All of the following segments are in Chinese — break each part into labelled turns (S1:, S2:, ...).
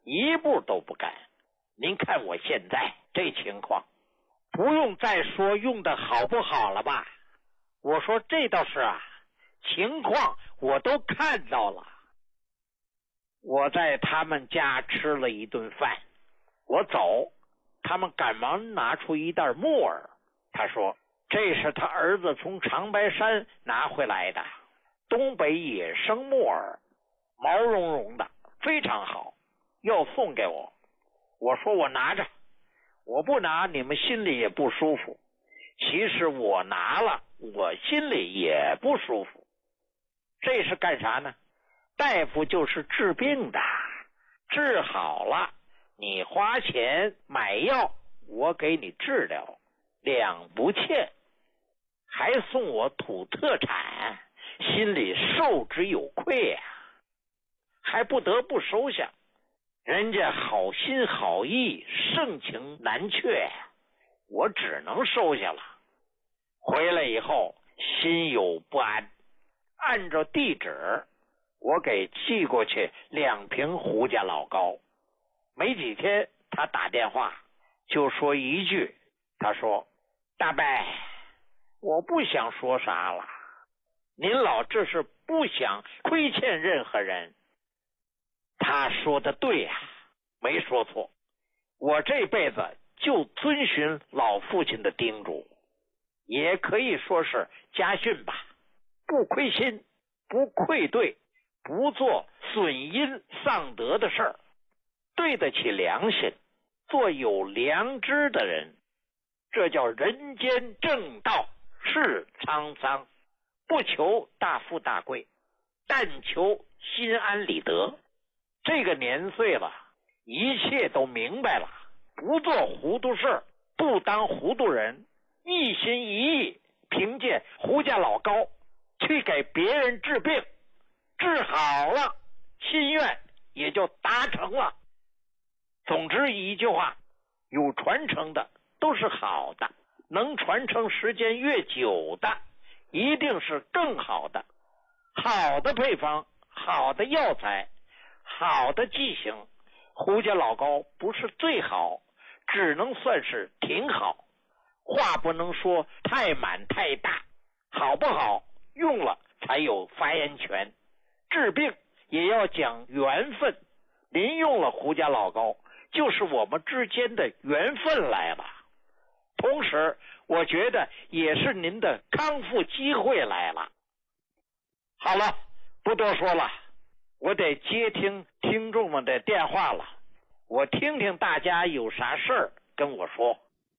S1: 一步都不敢。您看我现在这情况，不用再说用的好不好了吧？我说这倒是啊，情况我都看到了。我在他们家吃了一顿饭，我走，他们赶忙拿出一袋木耳，他说这是他儿子从长白山拿回来的东北野生木耳，毛茸茸的，非常好，要送给我。我说我拿着，我不拿你们心里也不舒服。其实我拿了，我心里也不舒服。这是干啥呢？大夫就是治病的，治好了你花钱买药，我给你治疗，两不欠，还送我土特产，心里受之有愧啊，还不得不收下。人家好心好意，盛情难却，我只能收下了。回来以后心有不安，按照地址我给寄过去2瓶胡家老高。没几天他打电话就说一句，他说大伯，我不想说啥了，您老这是不想亏欠任何人。他说的对呀，没说错。我这辈子就遵循老父亲的叮嘱，也可以说是家训吧，不亏心，不愧对，不做损阴丧德的事儿，对得起良心，做有良知的人，这叫人间正道，是沧桑。不求大富大贵，但求心安理得。这个年岁了，一切都明白了，不做糊涂事，不当糊涂人，一心一意凭借胡家老高去给别人治病，治好了，心愿也就达成了。总之一句话，有传承的都是好的，能传承时间越久的一定是更好的。好的配方，好的药材，好的剂型，胡家老高不是最好，只能算是挺好。话不能说太满太大，好不好用了才有发言权。治病也要讲缘分，您用了胡家老高，就是我们之间的缘分来了。同时我觉得也是您的康复机会来了。好了，不多说了，我得接听听众们的电话了，我听听大家有啥事儿跟我说。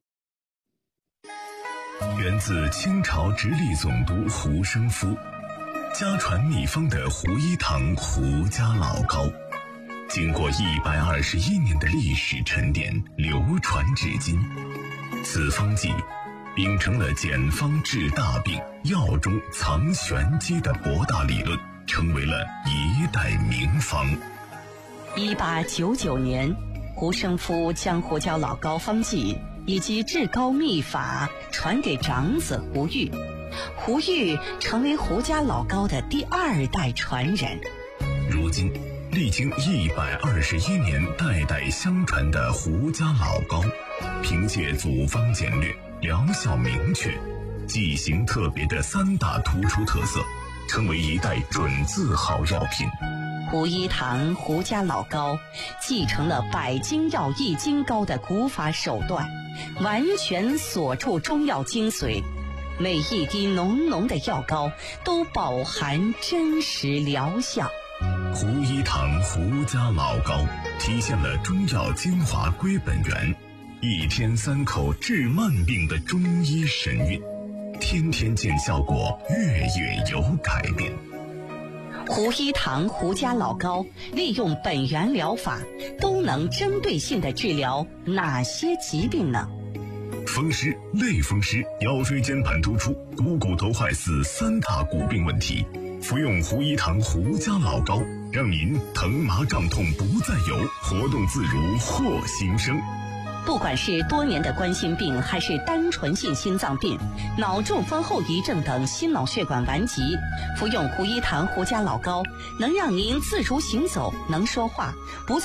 S2: 源自清朝直隶总督胡生夫，家传秘方的胡一堂胡家老高，经过121年的历史沉淀，流传至今。此方剂秉承了简方治大病，药中藏玄机的博大理论，成为了一代名方。
S3: 1899年，胡生夫将胡家老高方剂以及治高秘法传给长子胡玉，胡玉成为胡家老高的第2代传人。
S2: 如今历经121年代代相传的胡家老高，凭借组方简略，疗效明确，剂型特别的3大突出特色，成为一代准字号药品。
S3: 胡一堂胡家老高继承了百金药一斤膏的古法手段，完全锁住中药精髓，每一滴浓浓的药膏都饱含真实疗效。
S2: 胡一堂胡家老高体现了中药精华归本源，1天3口治慢病的中医神韵，天天见效果，月月有改变。
S3: 胡一堂胡家老高利用本源疗法，都能针对性的治疗哪些疾病呢？
S2: 风湿、类风湿、腰椎间盘突出、股骨头坏死3大骨病问题，服用胡一堂胡家老高，让您疼麻胀痛不再有，活动自如获新生。
S3: 不管是多年的冠心病，还是单纯性心脏病、脑中风后遗症等心脑血管顽疾，服用胡一堂胡家老高，能让您自如行走，能说话，不